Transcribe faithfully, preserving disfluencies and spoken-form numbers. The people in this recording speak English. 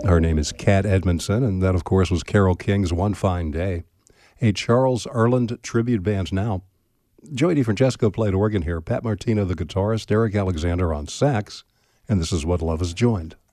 Her name is Kat Edmondson, and that, of course, was Carole King's One Fine Day. A Charles Erland tribute band now. Joey DeFrancesco played organ here, Pat Martino the guitarist, Eric Alexander on sax, and this is What Love Has Joined.